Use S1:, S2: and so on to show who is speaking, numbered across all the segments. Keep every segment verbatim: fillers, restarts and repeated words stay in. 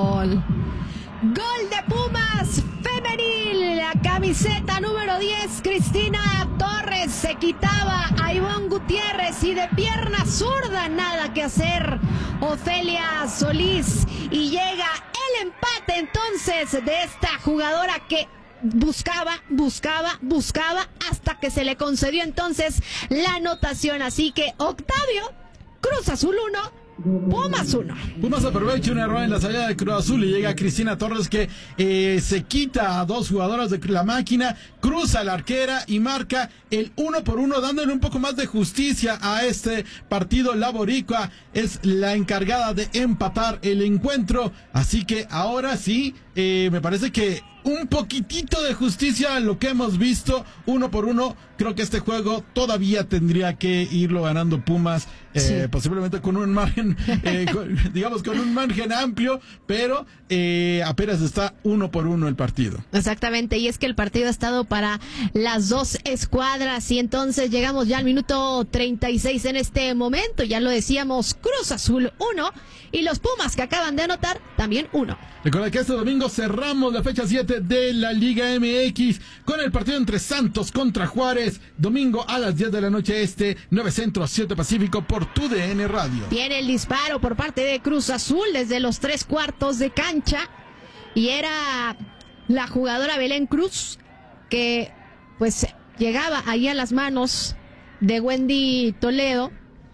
S1: gol. Gol de Pumas femenil, la camiseta número diez, Cristina Torres se quitaba a Ivonne Gutiérrez y de pierna zurda, nada que hacer, Ofelia Solís, y llega el empate entonces de esta jugadora que buscaba, buscaba, buscaba hasta que se le concedió entonces la anotación. Así que Octavio, Cruz Azul uno, Pumas uno.
S2: Pumas aprovecha un error en la salida de Cruz Azul y llega Cristina Torres que eh, se quita a dos jugadoras de la máquina, cruza a la arquera y marca el uno por uno, dándole un poco más de justicia a este partido. La boricua es la encargada de empatar el encuentro, así que ahora sí, eh, me parece que un poquitito de justicia a lo que hemos visto, uno por uno. Creo que este juego todavía tendría que irlo ganando Pumas, eh, sí. posiblemente con un margen, eh, con, digamos con un margen amplio, pero eh, apenas está uno por uno el partido.
S1: Exactamente, y es que el partido ha estado para las dos escuadras, y entonces llegamos ya al minuto treinta y seis en este momento. Ya lo decíamos, Cruz Azul uno y los Pumas que acaban de anotar también uno.
S2: Recuerda que este domingo cerramos la fecha siete de la Liga M X con el partido entre Santos contra Juárez, domingo a las diez de la noche este, nueve Centro, siete Pacífico por tu D N Radio.
S1: Viene el disparo por parte de Cruz Azul desde los tres cuartos de cancha y era la jugadora Belén Cruz que pues llegaba ahí a las manos de Wendy Toledo,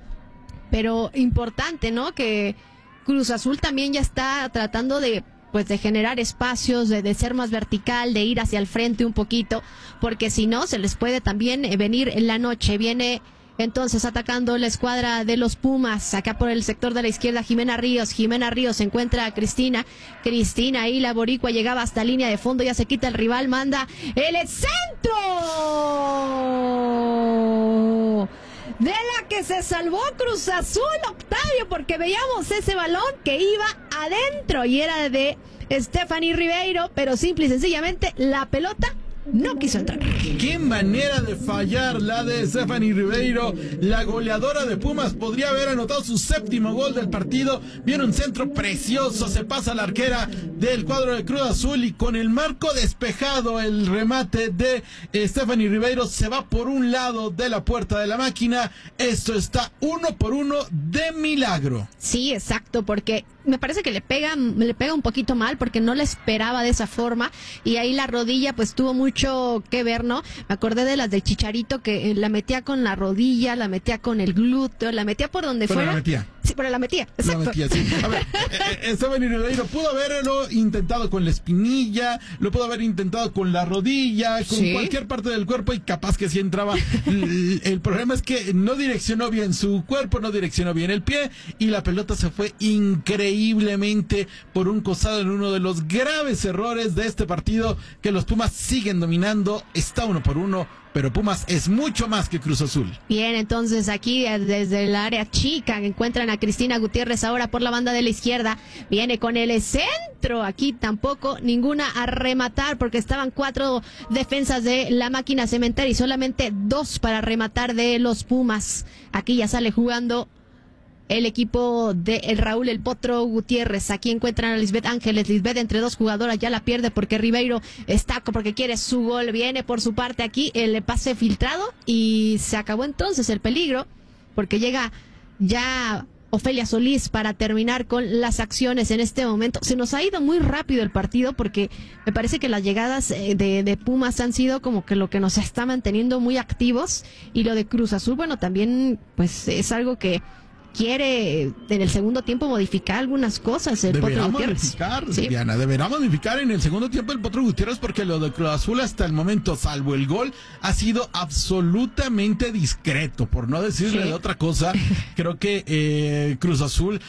S1: pero importante, ¿no? Que Cruz Azul también ya está tratando de pues de generar espacios, de, de ser más vertical, de ir hacia el frente un poquito, porque si no, se les puede también venir en la noche. Viene entonces atacando la escuadra de los Pumas, acá por el sector de la izquierda, Jimena Ríos, Jimena Ríos se encuentra a Cristina, Cristina ahí la boricua llegaba hasta línea de fondo, ya se quita el rival, manda el centro de la que se salvó Cruz Azul, Octavio, porque veíamos ese balón que iba adentro y era de Stephanie Ribeiro, pero simple y sencillamente la pelota no quiso entrar.
S2: Qué manera de fallar la de Stephanie Ribeiro, la goleadora de Pumas. Podría haber anotado su séptimo gol del partido. Viene un centro precioso, se pasa la arquera del cuadro de Cruz Azul y con el marco despejado el remate de eh, Stephanie Ribeiro se va por un lado de la puerta de la máquina. Esto está uno por uno de milagro.
S1: Sí, exacto, porque me parece que le pega, le pega un poquito mal porque no la esperaba de esa forma y ahí la rodilla pues tuvo mucho que ver, ¿no? Me acordé de las del Chicharito que la metía con la rodilla, la metía con el glúteo, la metía por donde
S2: pero
S1: fuera.
S2: La metía.
S1: Sí, pero la metía, exacto.
S2: La metía, sí. A ver, eh, Stephanie Ribeiro pudo haberlo intentado con la espinilla, lo pudo haber intentado con la rodilla, con ¿sí? cualquier parte del cuerpo y capaz que sí entraba. el, el problema es que no direccionó bien su cuerpo, no direccionó bien el pie y la pelota se fue increíblemente por un costado en uno de los graves errores de este partido que los Pumas siguen dominando. Está uno por uno, pero Pumas es mucho más que Cruz Azul.
S1: Bien, entonces aquí desde el área chica encuentran a Cristina Gutiérrez ahora por la banda de la izquierda. Viene con el centro. Aquí tampoco ninguna a rematar porque estaban cuatro defensas de la máquina cementera y solamente dos para rematar de los Pumas. Aquí ya sale jugando el equipo de el Raúl El Potro Gutiérrez. Aquí encuentran a Lisbeth Ángeles. Lisbeth entre dos jugadoras ya la pierde porque Ribeiro está porque quiere su gol. Viene por su parte aquí el pase filtrado y se acabó entonces el peligro porque llega ya Ofelia Solís para terminar con las acciones en este momento. Se nos ha ido muy rápido el partido porque me parece que las llegadas de, de Pumas han sido como que lo que nos está manteniendo muy activos y lo de Cruz Azul, bueno, también pues es algo que quiere en el segundo tiempo modificar algunas cosas el
S2: deberá
S1: Potro Gutiérrez.
S2: modificar,
S1: ¿Sí?
S2: Diana, deberá modificar en el segundo tiempo el Potro Gutiérrez porque lo de Cruz Azul hasta el momento, salvo el gol, ha sido absolutamente discreto, por no decirle sí. de otra cosa. Creo que eh, Cruz Azul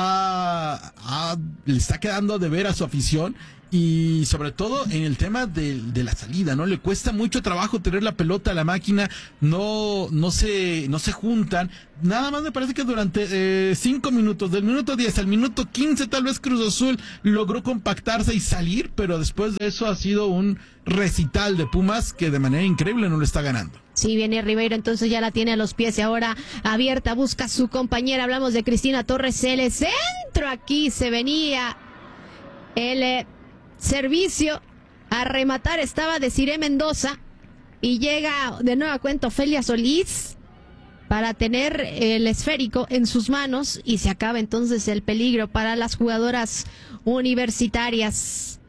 S2: ha, ha, le está quedando de ver a su afición. Y sobre todo en el tema de, de la salida, ¿no? Le cuesta mucho trabajo tener la pelota a la máquina, no, no se, no se juntan. Nada más me parece que durante eh, cinco minutos, del minuto diez al minuto quince, tal vez Cruz Azul logró compactarse y salir, pero después de eso ha sido un recital de Pumas que de manera increíble no lo está ganando.
S1: Sí, viene Ribeiro, entonces ya la tiene a los pies y ahora abierta, busca a su compañera. Hablamos de Cristina Torres, el centro aquí se venía El eh, servicio a rematar estaba de Cire Mendoza y llega de nueva cuenta Ofelia Solís para tener el esférico en sus manos y se acaba entonces el peligro para las jugadoras universitarias,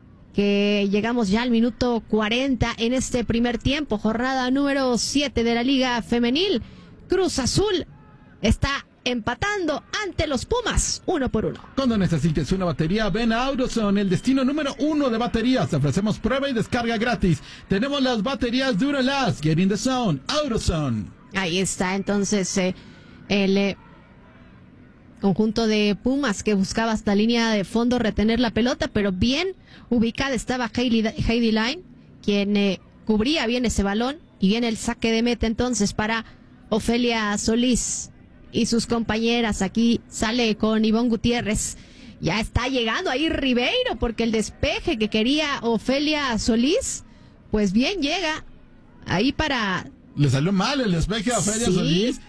S1: que llegamos ya al minuto cuarenta en este primer tiempo, jornada número siete de la Liga Femenil. Cruz Azul está empatando ante los Pumas, uno por uno.
S2: Cuando necesites una batería, ven a AutoZone, el destino número uno de baterías. Ofrecemos prueba y descarga gratis. Tenemos las baterías Duralast. Get in the zone, AutoZone.
S1: Ahí está entonces eh, el eh, conjunto de Pumas que buscaba hasta línea de fondo retener la pelota, pero bien ubicada estaba Heidi, Heidi Line, quien eh, cubría bien ese balón, y viene el saque de meta entonces para Ofelia Solís y sus compañeras. Aquí sale con Ivonne Gutiérrez. Ya está llegando ahí Ribeiro, porque el despeje que quería Ofelia Solís, pues bien llega ahí para...
S2: Le salió mal el despeje a Ofelia ¿Sí? Solís,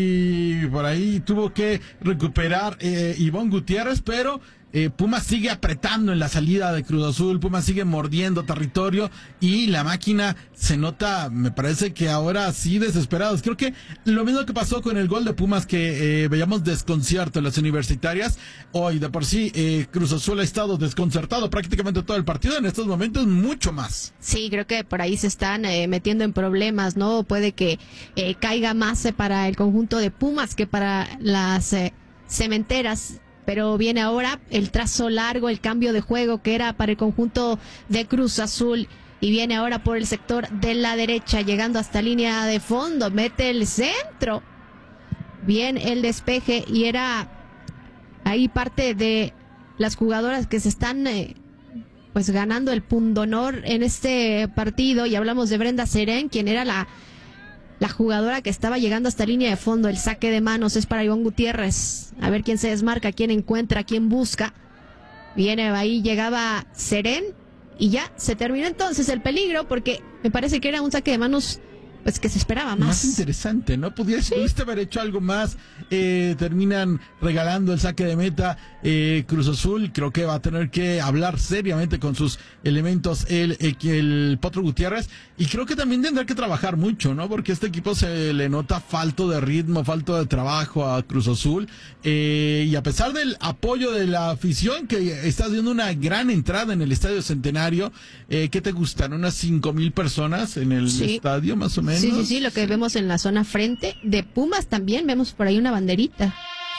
S2: y por ahí tuvo que recuperar eh, Ivonne Gutiérrez, pero eh, Pumas sigue apretando en la salida de Cruz Azul. Pumas sigue mordiendo territorio y la máquina se nota, me parece que ahora sí desesperados. Creo que lo mismo que pasó con el gol de Pumas, que eh, veíamos desconcierto en las universitarias. Hoy de por sí eh, Cruz Azul ha estado desconcertado prácticamente todo el partido, en estos momentos mucho más.
S1: Sí, creo que por ahí se están eh, metiendo en problemas, ¿no? Puede que eh, caiga más eh, para el conjunto de Pumas que para las eh, cementeras. Pero viene ahora el trazo largo, el cambio de juego que era para el conjunto de Cruz Azul. Y viene ahora por el sector de la derecha, llegando hasta línea de fondo. Mete el centro. Bien el despeje, y era ahí parte de las jugadoras que se están eh, pues ganando el pundonor en este partido. Y hablamos de Brenda Serén, quien era la... La jugadora que estaba llegando hasta línea de fondo. El saque de manos es para Ivonne Gutiérrez. A ver quién se desmarca, quién encuentra, quién busca. Viene ahí, llegaba Serén. Y ya se terminó entonces el peligro, porque me parece que era un saque de manos pues que se esperaba más.
S2: Más interesante, ¿no? Pudiste, ¿Sí? pudiste haber hecho algo más. Eh, terminan regalando el saque de meta. Eh, Cruz Azul creo que va a tener que hablar seriamente con sus elementos el, el, el Potro Gutiérrez, y creo que también tendrá que trabajar mucho, ¿no? Porque este equipo se le nota falto de ritmo, falto de trabajo a Cruz Azul, eh, y a pesar del apoyo de la afición, que está haciendo una gran entrada en el Estadio Centenario, eh, ¿qué te gustan? ¿Unas cinco mil personas en el sí. estadio, más o menos?
S1: Sí, sí, sí, lo que vemos en la zona frente de Pumas también, vemos por ahí una banderita.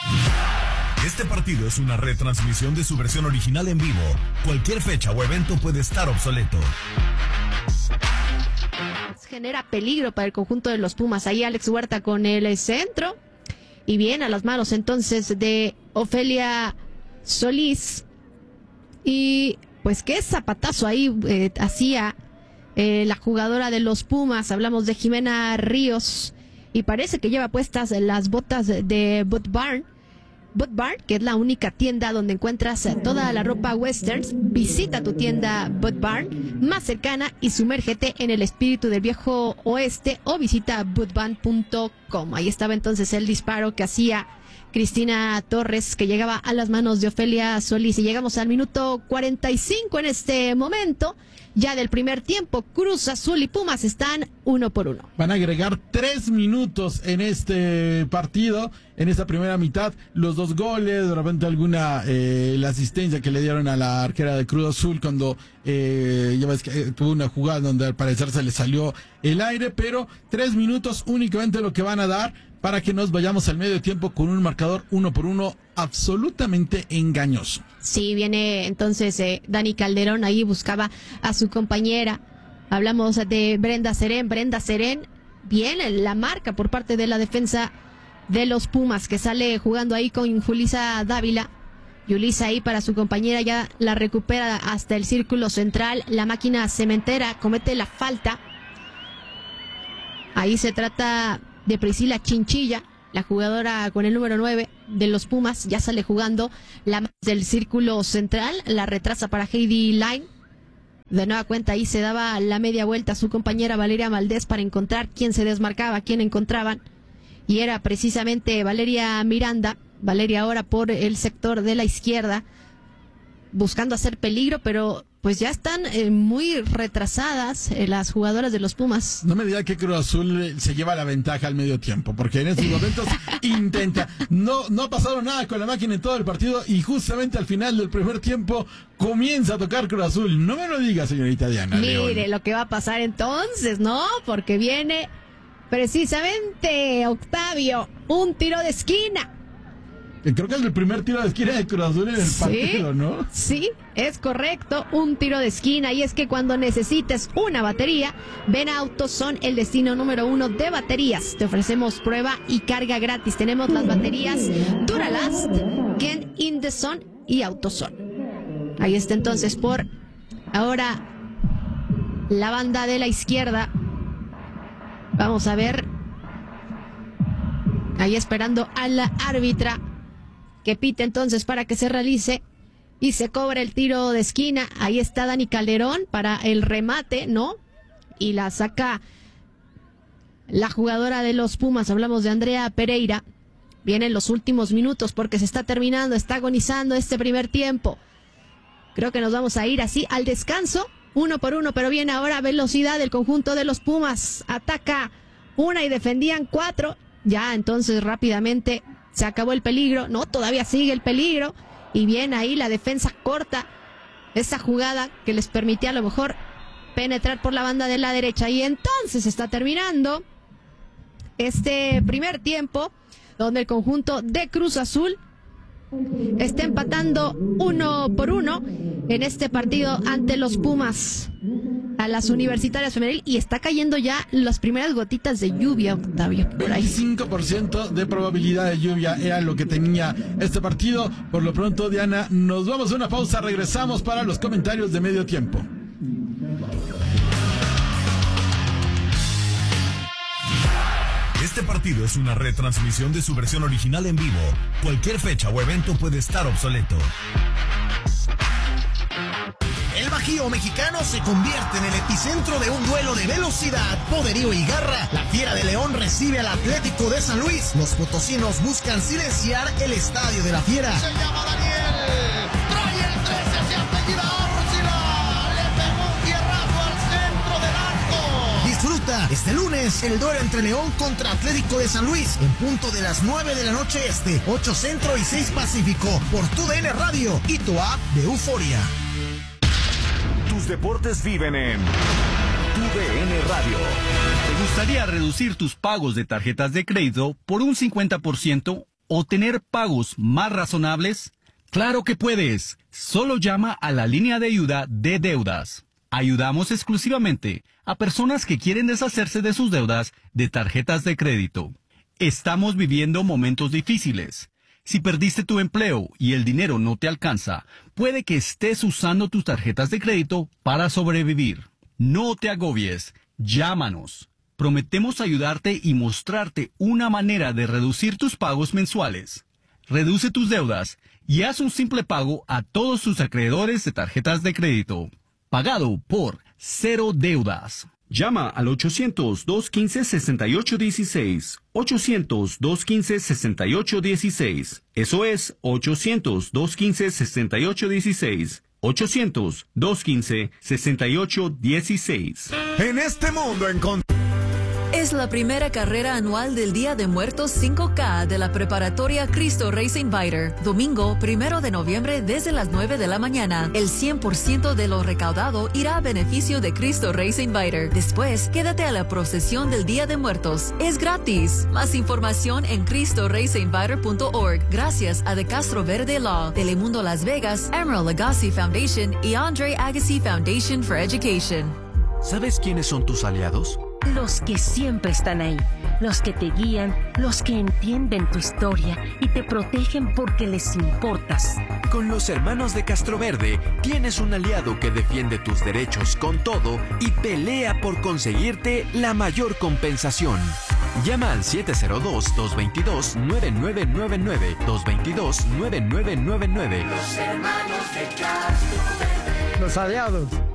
S3: Este partido es una retransmisión de su versión original en vivo. Cualquier fecha o evento puede estar obsoleto.
S1: Genera peligro para el conjunto de los Pumas. Ahí Alex Huerta con el centro. Y bien a las manos entonces de Ofelia Solís. Y pues qué zapatazo ahí eh, hacía eh, la jugadora de los Pumas. Hablamos de Jimena Ríos. Y parece que lleva puestas las botas de Boot Barn. Boot Barn, que es la única tienda donde encuentras toda la ropa westerns. Visita tu tienda Boot Barn más cercana y sumérgete en el espíritu del viejo oeste, o visita boot barn punto com. Ahí estaba entonces el disparo que hacía Cristina Torres, que llegaba a las manos de Ofelia Solís. Y llegamos al minuto cuarenta y cinco en este momento, ya del primer tiempo. Cruz Azul y Pumas están uno por uno.
S2: Van a agregar tres minutos en este partido, en esta primera mitad. Los dos goles, de repente alguna, eh, la asistencia que le dieron a la arquera de Cruz Azul cuando eh, ya ves que eh, tuvo una jugada donde al parecer se le salió el aire, pero tres minutos únicamente lo que van a dar para que nos vayamos al medio tiempo con un marcador uno por uno absolutamente engañoso.
S1: Sí, viene entonces eh, Dani Calderón, ahí buscaba a su compañera. Hablamos de Brenda Serén. Brenda Serén, bien la marca por parte de la defensa de los Pumas, que sale jugando ahí con Julisa Dávila. Yulisa ahí para su compañera, ya la recupera hasta el círculo central. La máquina cementera comete la falta. Ahí se trata de Priscila Chinchilla, la jugadora con el número nueve de los Pumas. Ya sale jugando la del círculo central, la retrasa para Heidi Line. De nueva cuenta ahí se daba la media vuelta a su compañera Valeria Valdés para encontrar quién se desmarcaba, quién encontraban, y era precisamente Valeria Miranda. Valeria ahora por el sector de la izquierda. buscando hacer peligro, pero pues ya están eh, muy retrasadas eh, las jugadoras de los Pumas.
S2: No me diga que Cruz Azul se lleva la ventaja al medio tiempo, porque en estos momentos intenta. No, no ha pasado nada con la máquina en todo el partido y justamente al final del primer tiempo comienza a tocar Cruz Azul. No me lo diga, señorita Diana.
S1: Mire
S2: León.
S1: lo que va a pasar entonces, ¿no? Porque viene precisamente, Octavio, un tiro de esquina.
S2: Creo que es el primer tiro de esquina de Cruz Azul en el
S1: ¿Sí?
S2: partido, ¿no?
S1: Sí, es correcto, un tiro de esquina. Y es que cuando necesites una batería, ven a AutoZone, el destino número uno de baterías. Te ofrecemos prueba y carga gratis. Tenemos las baterías Duralast, Ken in the Sun y AutoZone. Ahí está entonces por ahora la banda de la izquierda. Vamos a ver. Ahí esperando a la árbitra que pite entonces para que se realice y se cobre el tiro de esquina. Ahí está Dani Calderón para el remate, ¿no? Y la saca la jugadora de los Pumas. Hablamos de Andrea Pereira. Vienen los últimos minutos porque se está terminando, está agonizando este primer tiempo. Creo que nos vamos a ir así al descanso, uno por uno, pero viene ahora velocidad del conjunto de los Pumas. Ataca una y defendían cuatro. Ya entonces rápidamente se acabó el peligro. No, todavía sigue el peligro. Y viene ahí la defensa corta. Esa jugada que les permitía a lo mejor penetrar por la banda de la derecha. Y entonces está terminando este primer tiempo, donde el conjunto de Cruz Azul está empatando uno por uno en este partido ante los Pumas a las Universitarias Femenil, y está cayendo ya las primeras gotitas de lluvia, Octavio, por ahí.
S2: veinticinco por ciento de probabilidad de lluvia era lo que tenía este partido. Por lo pronto, Diana, nos vamos a una pausa, regresamos para los comentarios de medio tiempo.
S3: Este partido es una retransmisión de su versión original en vivo. Cualquier fecha o evento puede estar obsoleto.
S4: El Bajío mexicano se convierte en el epicentro de un duelo de velocidad, poderío y garra. La Fiera de León recibe al Atlético de San Luis. Los potosinos buscan silenciar el estadio de la Fiera.
S5: Se llama Daniel, trae el trece, se apellida Orcila, le pegó un fierrazo al centro del arco.
S4: Disfruta este lunes el duelo entre León contra Atlético de San Luis en punto de las nueve de la noche este, ocho centro y seis pacífico por tu D N Radio y tu app de Euforia.
S6: Tus deportes viven en tu D N Radio.
S7: ¿Te gustaría reducir tus pagos de tarjetas de crédito por un cincuenta por ciento o tener pagos más razonables? ¡Claro que puedes! Solo llama a la línea de ayuda de deudas. Ayudamos exclusivamente a personas que quieren deshacerse de sus deudas de tarjetas de crédito. Estamos viviendo momentos difíciles. Si perdiste tu empleo y el dinero no te alcanza, puede que estés usando tus tarjetas de crédito para sobrevivir. No te agobies, llámanos. Prometemos ayudarte y mostrarte una manera de reducir tus pagos mensuales. Reduce tus deudas y haz un simple pago a todos tus acreedores de tarjetas de crédito. Pagado por Cero Deudas.
S8: Llama al ochocientos, dos quince, sesenta y ocho dieciséis. ochocientos, dos quince, sesenta y ocho dieciséis. Eso es ochocientos, dos quince, sesenta y ocho dieciséis. ochocientos, dos quince, sesenta y ocho dieciséis.
S3: En este mundo encontramos.
S9: Es la primera carrera anual del Día de Muertos cinco K de la preparatoria Cristo Racing Fighter. Domingo, primero de noviembre, desde las nueve de la mañana. El cien por ciento de lo recaudado irá a beneficio de Cristo Racing Fighter. Después, quédate a la procesión del Día de Muertos. Es gratis. Más información en cristo racing fighter punto org. Gracias a De Castro Verde Law, Telemundo Las Vegas, Emerald Agassi Foundation y Andre Agassi Foundation for Education.
S10: ¿Sabes quiénes son tus aliados?
S11: Los que siempre están ahí, los que te guían, los que entienden tu historia y te protegen porque les importas.
S10: Con los hermanos de Castroverde tienes un aliado que defiende tus derechos con todo y pelea por conseguirte la mayor compensación. Llama al siete cero dos, dos dos dos, nueve nueve nueve nueve, dos dos dos, nueve nueve nueve nueve.
S5: Los hermanos de Castroverde.
S12: Los aliados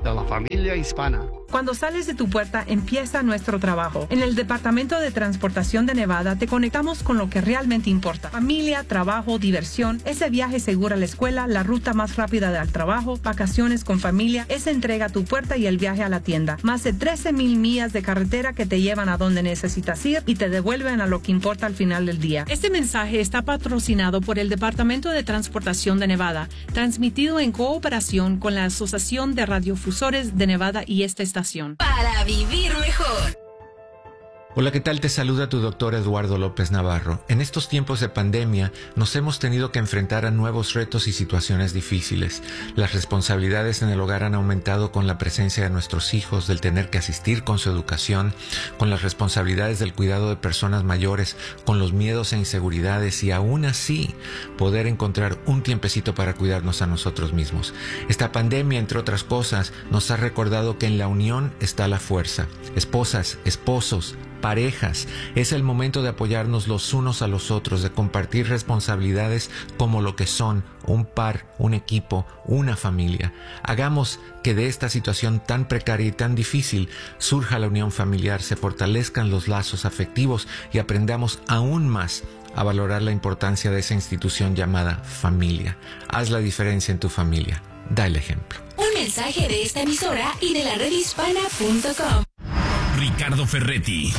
S12: de la familia hispana.
S13: Cuando sales de tu puerta empieza nuestro trabajo. En el Departamento de Transportación de Nevada te conectamos con lo que realmente importa. Familia, trabajo, diversión, ese viaje seguro a la escuela, la ruta más rápida al trabajo, vacaciones con familia, esa entrega a tu puerta y el viaje a la tienda. Más de trece mil millas de carretera que te llevan a donde necesitas ir y te devuelven a lo que importa al final del día. Este mensaje está patrocinado por el Departamento de Transportación de Nevada, transmitido en cooperación con la Asociación de Radiodifusores de Nevada y esta estación.
S14: Para vivir mejor.
S15: Hola, ¿qué tal? Te saluda tu doctor Eduardo López Navarro. En estos tiempos de pandemia nos hemos tenido que enfrentar a nuevos retos y situaciones difíciles. Las responsabilidades en el hogar han aumentado con la presencia de nuestros hijos, del tener que asistir con su educación, con las responsabilidades del cuidado de personas mayores, con los miedos e inseguridades y aún así poder encontrar un tiempecito para cuidarnos a nosotros mismos. Esta pandemia, entre otras cosas, nos ha recordado que en la unión está la fuerza. Esposas, esposos, parejas, es el momento de apoyarnos los unos a los otros, de compartir responsabilidades como lo que son un par, un equipo, una familia. Hagamos que de esta situación tan precaria y tan difícil surja la unión familiar, se fortalezcan los lazos afectivos y aprendamos aún más a valorar la importancia de esa institución llamada familia. Haz la diferencia en tu familia. Da el ejemplo.
S14: Un mensaje de esta emisora y de la red hispana punto com.
S16: Ricardo Ferretti,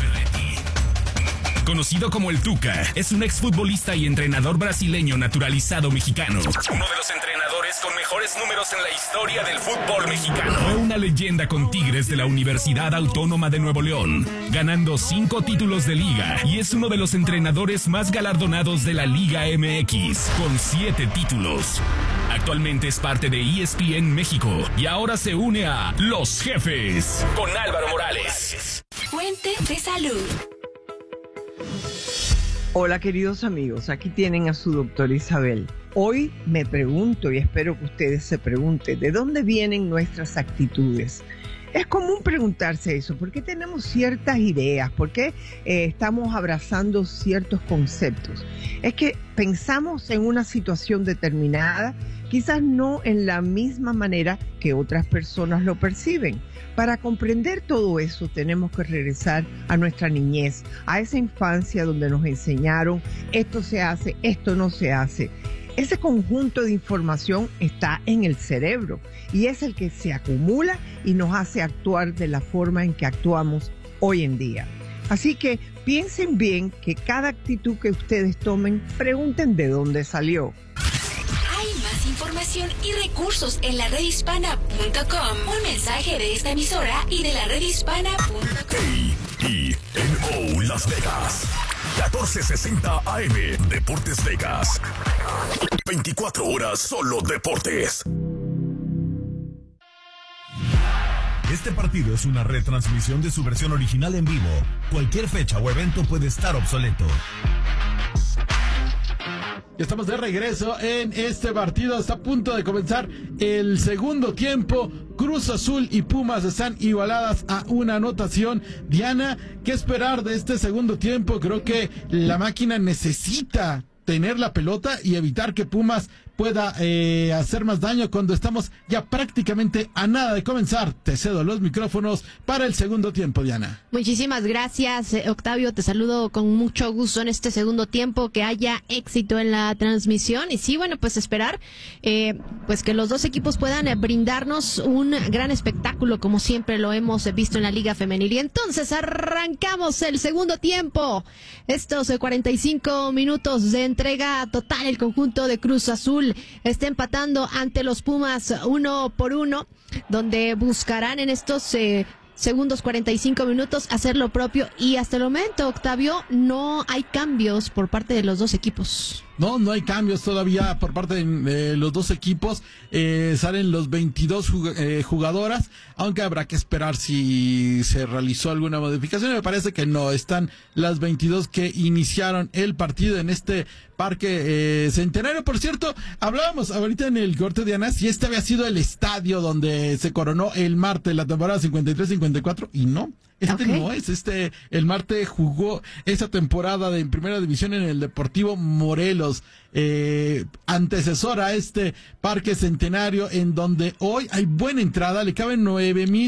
S16: conocido como el Tuca, es un exfutbolista y entrenador brasileño naturalizado mexicano. Uno de los entrenadores con mejores números en la historia del fútbol mexicano. Fue una leyenda con Tigres de la Universidad Autónoma de Nuevo León, ganando cinco títulos de liga, y es uno de los entrenadores más galardonados de la Liga M X, con siete títulos. Actualmente es parte de E S P N México y ahora se une a Los Jefes con Álvaro Morales.
S14: Fuente de salud.
S17: Hola queridos amigos, aquí tienen a su doctora Isabel. Hoy me pregunto y espero que ustedes se pregunten, ¿de dónde vienen nuestras actitudes? Es común preguntarse eso, ¿por qué tenemos ciertas ideas? ¿Por qué eh, estamos abrazando ciertos conceptos? Es que pensamos en una situación determinada, quizás no en la misma manera que otras personas lo perciben. Para comprender todo eso tenemos que regresar a nuestra niñez, a esa infancia donde nos enseñaron esto se hace, esto no se hace. Ese conjunto de información está en el cerebro y es el que se acumula y nos hace actuar de la forma en que actuamos hoy en día. Así que piensen bien que cada actitud que ustedes tomen, pregunten de dónde salió.
S14: Hay más información y recursos en la red hispana punto com. Un mensaje de esta emisora y de la red hispana punto com.
S3: A I N O Las Vegas. catorce sesenta A M Deportes Vegas. veinticuatro horas solo deportes. Este partido es una retransmisión de su versión original en vivo. Cualquier fecha o evento puede estar obsoleto.
S2: Ya estamos de regreso en este partido. Está a punto de comenzar el segundo tiempo. Cruz Azul y Pumas están igualadas a una anotación. Diana, ¿qué esperar de este segundo tiempo? Creo que la máquina necesita tener la pelota y evitar que Pumas pueda eh, hacer más daño cuando estamos ya prácticamente a nada de comenzar. Te cedo los micrófonos para el segundo tiempo, Diana.
S1: Muchísimas gracias, Octavio. Te saludo con mucho gusto en este segundo tiempo, que haya éxito en la transmisión. Y sí, bueno, pues esperar eh, pues que los dos equipos puedan eh, brindarnos un gran espectáculo, como siempre lo hemos visto en la Liga Femenil. Y entonces arrancamos el segundo tiempo. Estos eh, cuarenta y cinco minutos de entrega total, el conjunto de Cruz Azul está empatando ante los Pumas uno por uno, donde buscarán en estos eh, segundos cuarenta y cinco minutos hacer lo propio. Y hasta el momento, Octavio, no hay cambios por parte de los dos equipos.
S2: No, no hay cambios todavía por parte de, de los dos equipos. Eh, salen los veintidós jug- eh, jugadoras, aunque habrá que esperar si se realizó alguna modificación. Me parece que no, están las veintidós que iniciaron el partido en este Parque eh, Centenario. Por cierto, hablábamos ahorita en el corte de Ana si este había sido el estadio donde se coronó el Marte la temporada cincuenta y tres cincuenta y cuatro, y no. Este okay. no es, este, el Marte jugó esa temporada de en primera división en el Deportivo Morelos, eh, antecesor a este Parque Centenario, en donde hoy hay buena entrada, le caben nueve mil